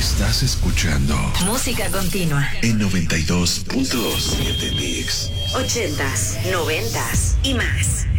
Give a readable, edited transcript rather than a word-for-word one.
Estás escuchando Música Continua en 92.7 Mix. 80s, 90s y más.